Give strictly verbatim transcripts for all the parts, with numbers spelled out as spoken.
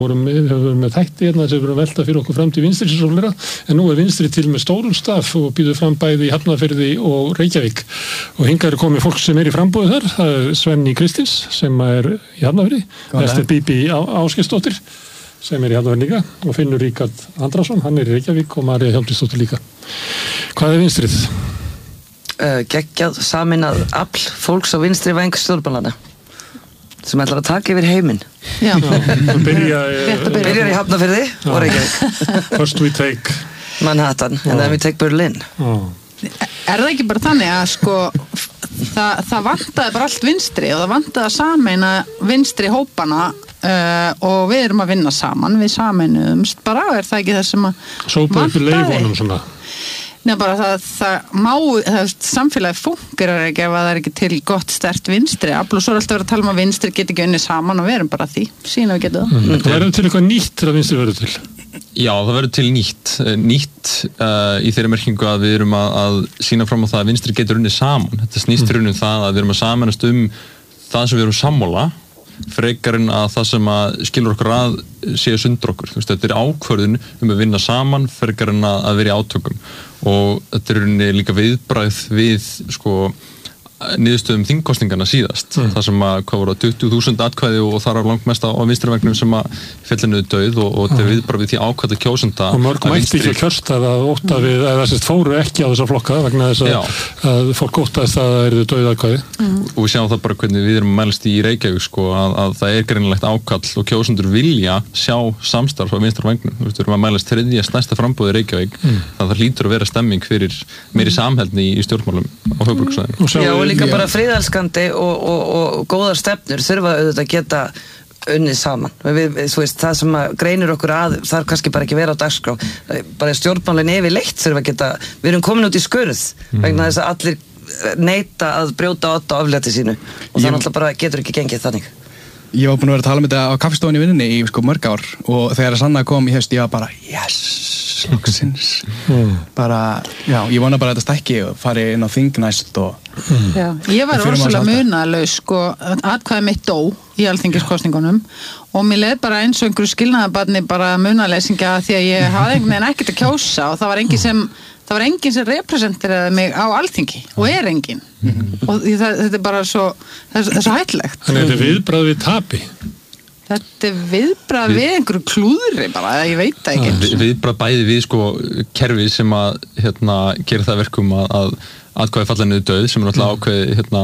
vorum við vorum með þætti hérna sem við vorum að velta fyrir okkur fram til vinstri sem svo flera, en nú er vinstri til með stórum staf og býður fram bæði í Hafnarfirði og Reykjavík og hingað er komið fólk sem er í framboði þar, það er Svenni Kristins sem er í Hafnarfirði, Ester Bíbí Ásgeirsdóttir sem er í Hafnarfirði líka og Finnur Ríkard Andrason, hann er í Reykjavík og María Hjálmtýsdóttir líka. Hvað er vinstrið? Uh, geggjað sameinað afl fólks á vinstri væng stjórnmálanna sem ætlar að taka yfir heiminn. Já. Byrja, Byrjar í Hafnarfirði og Reykjavík. First we take Manhattan and then we take Berlin. Já. Er það ekki bara þannig að sko það, það vantaði bara allt vinstri og það vantaði að sameina vinstri hópana uh, og við erum að vinna saman, við sameinuðumst bara, er það ekki það sem að Sópa upp í leifunum svona? Nei, bara það, það má, það, samfélagi fungerar ekki ef það er ekki til gott sterkt vinstri afl og svo er alltaf verið að tala um að vinstri get ekki unnið saman og við erum bara því, sína við getum það. Mm. Verður til eitthvað nýtt til að vinstri verður til? Já, það verður til nýtt. Nýtt uh, í þeirri merkingu að við erum að, að sína fram á það að vinstri getur unnið saman. Þetta snýst fyrir unnið það að við erum að samanast um það sem við erum sammála frekar en að það sem að skilur okkur að séu sundur okkur. Þú veist, þetta er ákvörðun um að vinna saman frekar en að, að vera í átökum og þetta er líka viðbragð við sko niðurstöðum þingkosningarna síðast mm. það sem að hvað voru tuttugu þúsund atkvæði og þar á langmest á vinstrivegnum sem að fellinu döið og, og þetta er viðbragð við því ákvæða kjósenda og mörg mætti ekki að kjörstað að ótta við eða þess að fóru ekki á þessa flokka vegna þess að, að fólk óttaðist að það eru döið atkvæði mm. og við sjáum það bara hvernig við erum að mælast í Reykjavík sko að, að það er greinilegt ákall og kjósendur vilja sjá samstarf á vinstrivegnum við erum að mælast þriðja stærsta framboði Reykjavík mm. þannig að það hlýtur að vera stemming fyrir meiri samheldni í stjórnmálum á höfuðborgarsvæðinu líka bara friðelskandi og, og, og góðar stefnur þurfa auðvitað að geta unnið saman. Við, við, þú veist, það sem greinir okkur að þarf kannski bara ekki vera á dagskrá. Bara stjórnmálin yfirleitt þurfa að geta, við erum komin út í skurð mm. vegna þess að allir neita að brjóta otta á aflétti sínu og það náttúrulega bara getur ekki gengið þannig. Ég var búin að vera að tala um þetta á kaffestofunni í vinninni í sko mörg ár og þegar Sanna kom í haust ég var bara yes, loksins mm. bara, já, ég vona bara að þetta stækki og fari inn á þing næst og mm. Já, ég var rosalega munalaus sko, atkvæði mitt dó í alþingiskosningunum og mér leið bara eins og einhverju skilnaðarbarni bara munaleysingja því að ég hafði einhvern veginn ekkert að kjósa og það var engin sem það var enginn sem representeraði mig á alþingi og er enginn mm-hmm. og það, þetta er bara svo það er svo hættulegt. Þannig að þetta er viðbragð við tapi? Þetta er viðbragð við, við einhverju klúðri bara, ég veit það ekki. Við, viðbragð bæði við sko kerfi sem að hérna gera það verkum að, að atkvæði falla niður dauð sem er náttúrulega ákveði hérna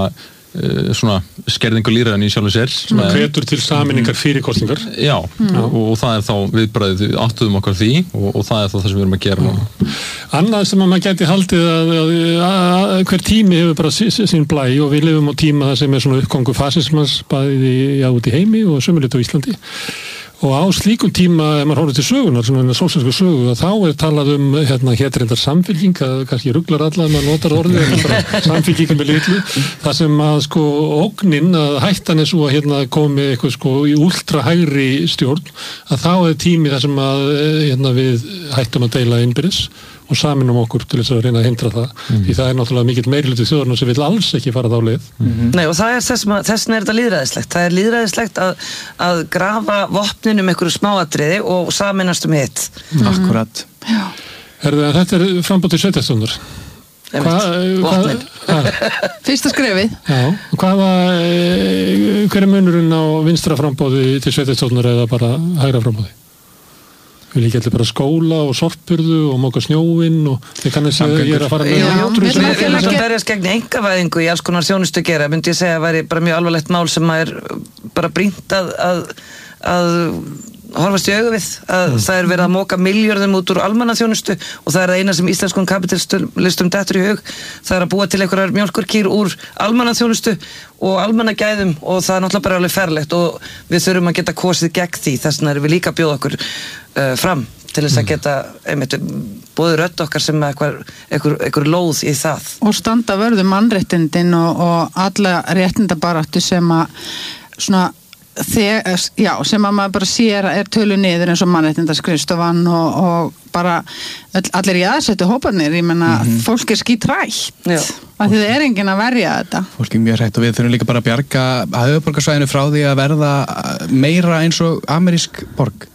svona skerðingu lýðræðan í sjálfu sér sem hvetur til sameiningar fyrir kosningar já, mm. og, og það er þá viðbragðið áttuðum okkar því og, og það er þá það sem við erum að gera mm. Annað sem að maður gæti haldið að, að, að, að hver tími hefur bara sín blæ og við lifum á tíma það sem er svona uppgangu fasismans bæði já, út í heimi og sömuleitt á Íslandi og á slíkum tíma, ef maður horfir til sögunar sem er sósíalísku sögu, þá er talað um hérna hér reyndar samfylking að kannski ruglar alla að maður notar orðið en bara samfylkingum með litlu, það sem að sko ógnin að hættan er svo að hérna komi eitthvað sko í ultra hægri stjórn, að þá er tími þar sem að hérna við hættum að deila innbyrðis og saminum okkur til þess að reyna að hindra það mm. því það er náttúrulega mikill meirihluti þjóðarinnar sem vill alls ekki fara þá leið mm-hmm. Nei og það er þess að þess er þetta lýðræðislegt það er lýðræðislegt að, að grafa vopnin um einhverju smáatriði og saminast um hitt mm-hmm. Akkurat Er það, þetta er frambúð til sveitarstjórnar Vopnin Fyrsta skrefið Já, hvaða hver er munurinn á vinstra frambúði til sveitarstjórnar eða bara hægra frambúði? Vil ég gæti bara skóla og sorpurðu og móka snjóinn og þið kannast að ég er að fara með Við erum að berjast gegn einkavæðingu í alls konar þjónustu gera, myndi ég segja að væri bara mjög alvarlegt mál sem er bara brýnt að, að, að horfast í augu við, að mm. það er verið að móka milljörðum út úr almannaþjónustu og það er það eina sem íslenskum kapitalistum dettur í hug, það er að búa til einhverjar mjólkurkýr úr almannaþjónustu og almannagæðum og það er náttúrulega bara alveg ferlegt og við þurfum að geta kosið gegn því, þess vegna erum við líka að bjóða okkur uh, fram til þess að geta einmitt bóði rödd okkar sem einhver, einhver, einhver lóð í það. Og standa vörðu mannréttindin og, og alla réttindabaráttu sem að svona þegar, já, sem að maður bara sér er tölu niður eins og mannréttindaskrifstofan og, og bara öll, allir í aðsettu hóparnir, ég menna mm-hmm. fólk er skítrætt af því það er enginn að verja þetta. Fólk er mjög hrætt og við þurfum líka bara að bjarga höfuðborgarsvæðinu frá því að verða meira eins og amerísk borg.